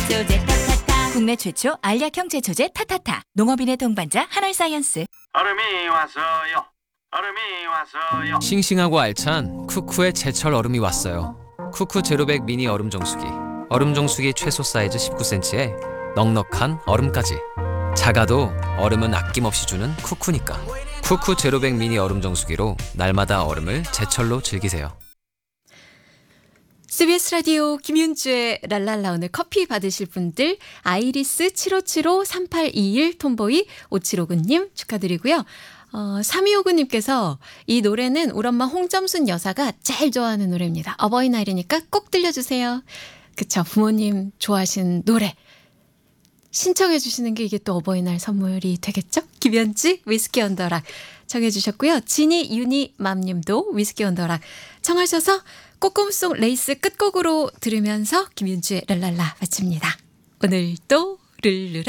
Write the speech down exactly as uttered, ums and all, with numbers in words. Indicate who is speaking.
Speaker 1: 제초제 타타타. 국내 최초 알약형 제초제 타타타. 농업인의 동반자 한올사이언스.
Speaker 2: 얼음이 왔어요. 얼음이 왔어요.
Speaker 3: 싱싱하고 알찬 쿠쿠의 제철 얼음이 왔어요. 쿠쿠 제로백 미니 얼음 정수기. 얼음 정수기 최소 사이즈 십구 센티미터에 넉넉한 얼음까지. 작아도 얼음은 아낌없이 주는 쿠쿠니까. 쿠쿠 제로백 미니 얼음 정수기로 날마다 얼음을 제철로 즐기세요.
Speaker 4: 씨비에스 라디오 김윤주의 랄랄라. 오늘 커피 받으실 분들 아이리스 칠오칠오 삼팔이일 톰보이 오칠오구님 축하드리고요. 어, 삼이오구님께서 이 노래는 우리 엄마 홍점순 여사가 제일 좋아하는 노래입니다. 어버이날이니까 꼭 들려주세요. 그쵸, 부모님 좋아하시는 노래 신청해 주시는 게 이게 또 어버이날 선물이 되겠죠? 김현지 위스키 언더락 청해 주셨고요. 지니 유니 맘님도 위스키 언더락 청하셔서 꼬꼼송 레이스 끝곡으로 들으면서 김윤주의 랄랄라 마칩니다. 오늘도 룰루라